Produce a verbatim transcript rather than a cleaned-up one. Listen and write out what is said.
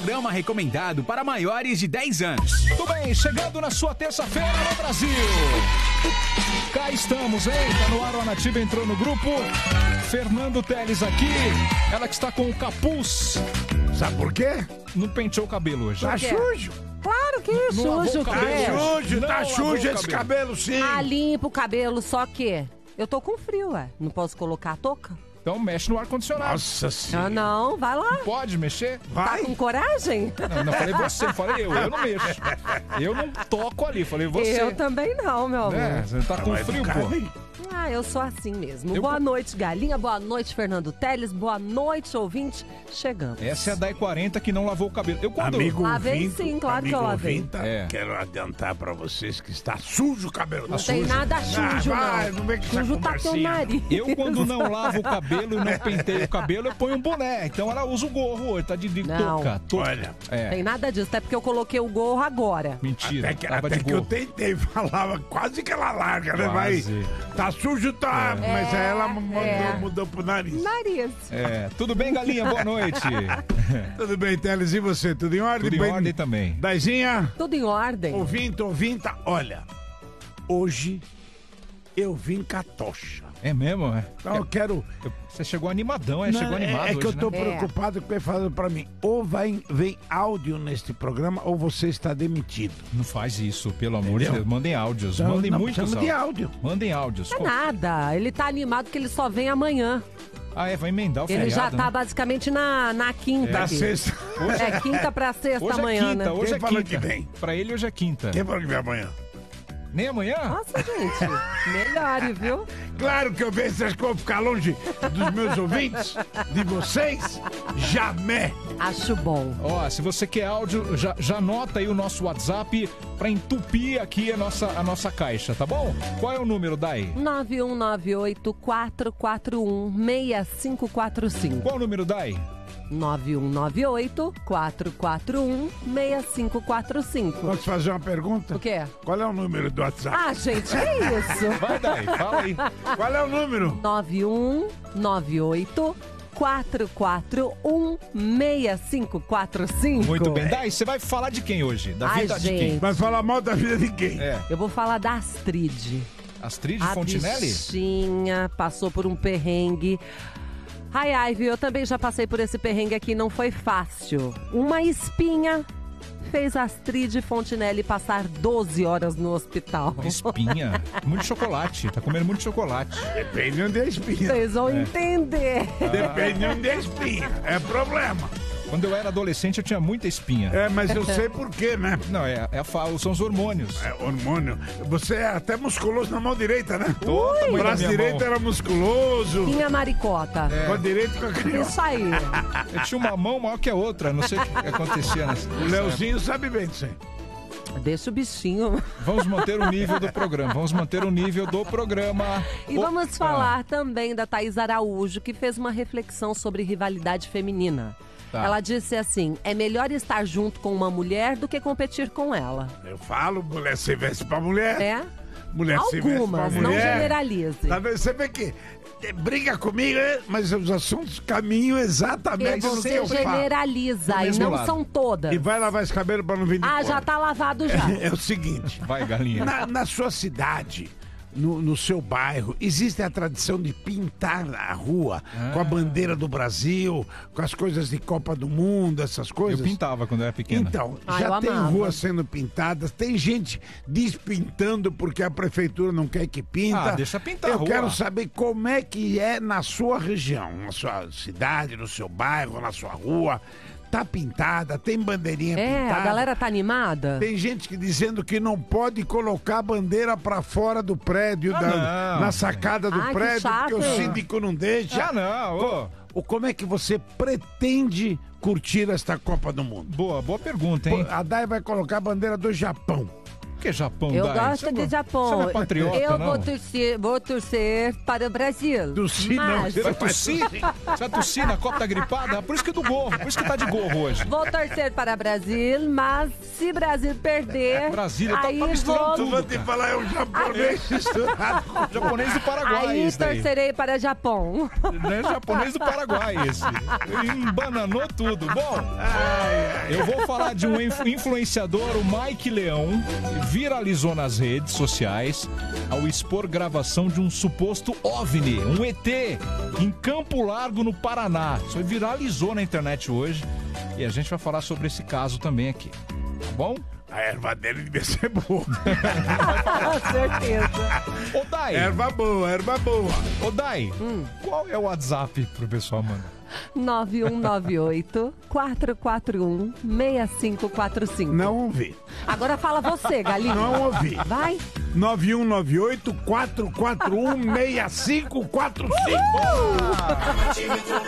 programa recomendado para maiores de dez anos. Tudo bem, chegando na sua terça-feira no Brasil. Cá estamos, hein? Tá no ar, o Nativa entrou no grupo. Fernando Teles aqui. Ela que está com o capuz. Sabe por quê? Não penteou o cabelo hoje. Tá sujo. Claro que é sujo. Tá sujo, tá sujo esse cabelo, sim. Ah, limpa o cabelo, só que eu tô com frio, ué. Não posso colocar a touca? Então mexe no ar-condicionado. Nossa senhora. Ah, não, vai lá. Não pode mexer? Vai. Tá com coragem? Não, não falei você, não falei eu. Eu não mexo. Eu não toco ali, falei você. Eu também não, meu amor. É, você tá com frio, pô. Ah, eu sou assim mesmo. Eu... Boa noite, Galinha. Boa noite, Fernando Teles. Boa noite, ouvinte. Chegamos. Essa é a Dai quarenta que não lavou o cabelo. Eu quando... Amigo Lavei ouvinte, sim, claro que eu amigo lavei. ouvinte, É. Quero adiantar pra vocês que está sujo o cabelo. Não Tá tem sujo. nada sujo, Ah, vai, não. não vem com essa Sujo tá teu conversinha. nariz. Eu, quando não lavo o cabelo e não penteio o cabelo, eu ponho um boné. Então ela usa o gorro hoje, tá de, de Não. touca. touca. Olha, É, Tem nada disso, até porque eu coloquei o gorro agora. mentira. até que, Tava até de que eu gorro. tentei, falava quase que ela larga, né? Vai, Quase. tá sujo, tá, mas aí ela mandou, é. mudou pro nariz. Nariz. É, tudo bem, Galinha? Boa noite. Tudo bem, Teles, e você? Tudo em ordem? Tudo em Bem- ordem também. Daizinha, Tudo em ordem. ouvinte, ouvinta, olha, hoje eu vim com a tocha. É mesmo? É? Então eu quero... Eu- Você chegou animadão, é? Não, Chegou é, animado é que eu hoje, tô né? preocupado com ele falando pra mim, ou vai, vem áudio neste programa, ou você está demitido. Não faz isso, pelo amor de Entendeu? Deus. Mandem áudios, Então, mandem não, muitos precisamos de áudios. áudio. Mandem áudios. Não é nada. Ele tá animado que ele só vem amanhã. Ah, é, vai emendar o Ele feriado, já tá né? basicamente na, na quinta. Da aqui. sexta. É quinta pra sexta Hoje amanhã, é quinta, né? hoje Quem é falou quinta. que vem? Pra ele hoje é quinta. Quem falou que vem amanhã? Nem amanhã? Nossa, gente. Melhore, viu? Claro que eu venho, vocês que eu vou ficar longe dos meus ouvintes, de vocês, jamais. Acho bom. Ó, se você quer áudio, já, já anota aí o nosso WhatsApp pra entupir aqui a nossa, a nossa caixa, tá bom? Qual é o número, Dai? nove um nove oito, quatro quatro um, seis cinco quatro cinco. Qual o número, Dai? nove um nove oito, quatro quatro um, seis cinco quatro cinco. Posso fazer uma pergunta? O quê? Qual é o número do WhatsApp? Ah, gente, é isso. Vai, Dai, fala aí. Qual é o número? nove um nove oito, quatro quatro um, seis cinco quatro cinco. Muito bem. Dai, você vai falar de quem hoje? Da Ai, vida de quem? gente. Vai falar mal da vida de quem? É. Eu vou falar da Astrid. Astrid A Fontinelli? bichinha passou por um perrengue. Ai, ai, viu? Eu também já passei por esse perrengue aqui, não foi fácil. Uma espinha fez a Astrid Fontinelli passar doze horas no hospital. Uma espinha. Muito chocolate. Tá comendo muito chocolate. Depende onde é a espinha. Vocês vão entender. Depende onde é a espinha. É problema. Quando eu era adolescente, eu tinha muita espinha. É, mas eu sei por quê, né? Não, é, é a fa... são os hormônios. É hormônio. Você é até musculoso na mão direita, né? Todo tamanho O da braço minha direito mão. era musculoso. Tinha maricota. Com a direita e com a canhota. Isso aí. Eu tinha uma mão maior que a outra. Não sei o que acontecia nessa. O Leozinho sabe bem disso aí. Deixa o bichinho. Vamos manter o nível do programa. Vamos manter o nível do programa. E O- vamos falar também da Thaís Araújo, que fez uma reflexão sobre rivalidade feminina. Tá. Ela disse assim, é melhor estar junto com uma mulher do que competir com ela. Eu falo, mulher se veste pra mulher. É? Mulher se veste pra Algumas, mulher. não generalize. Tá vendo? Você vê que eh, briga comigo, né? Mas os assuntos caminham E exatamente no que você eu falo. generaliza Do e mesmo não lado. são todas. E vai lavar esse cabelo pra não vir de Ah, fora. já tá lavado já. É o seguinte, Vai, galinha. na, na sua cidade, no, no seu bairro, existe a tradição de pintar a rua com a bandeira do Brasil, com as coisas de Copa do Mundo, essas Eu coisas? pintava quando eu era pequena. Então, Ah, já eu tem amava. ruas sendo pintadas, tem gente despintando porque a prefeitura não quer que pinta. Ah, deixa pintar a Eu rua. quero saber como é que é na sua região, na sua cidade, no seu bairro, na sua rua. Tá pintada, tem bandeirinha É, pintada. a galera tá animada? Tem gente que dizendo que não pode colocar a bandeira pra fora do prédio, Ah, da- não. na sacada do Ai, que prédio, chato, porque o hein? síndico não deixa. Ah, não. Ô. O, como é que você pretende curtir esta Copa do Mundo? Boa, boa pergunta, Pô, hein? a Dai vai colocar a bandeira do Japão. Por que Japão, Eu Dai? gosto Você de não- Japão. Você não é patriota, Eu não? vou torcer, vou torcer para o Brasil. Tossir não, Mas você Vai vai tossir? Você vai tossir na Copa da Gripada? Por isso que é do gorro, por isso que tá de gorro hoje. vou torcer para o Brasil, mas se Brasil perder, Brasília, tá- aí tá misturando vou... tudo. Vou te falar, é um japonês misturado com Japonês do Paraguai, Aí esse daí. torcerei para o Japão. Né? Japonês do Paraguai, esse. Ele embananou tudo. Bom, eu vou falar de um influ- influenciador, o Mike Leão, que viralizou nas redes sociais ao expor gravação de um suposto OVNI, um E T, em Campo Largo, no Paraná. Isso viralizou na internet hoje e a gente vai falar sobre esse caso também aqui. Tá bom? A erva dele devia ser boa. Com certeza. Ô, Dai, Erva boa, erva boa. ô, Dai, qual é o WhatsApp pro pessoal mandar? nove um nove oito, quatro quatro um, seis cinco quatro cinco. Não ouvi. Agora fala você, Galinha. Não ouvi. Vai. nove um nove oito, quatro quatro um, seis cinco quatro cinco.